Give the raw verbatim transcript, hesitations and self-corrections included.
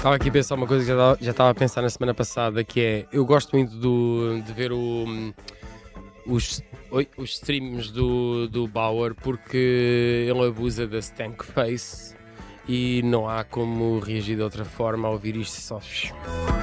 Estava aqui a pensar uma coisa que já estava, já estava a pensar na semana passada, que é, eu gosto muito do, de ver o, os, oi, os streams do, do Bauer porque ele abusa da stank face e não há como reagir de outra forma a ouvir isto só.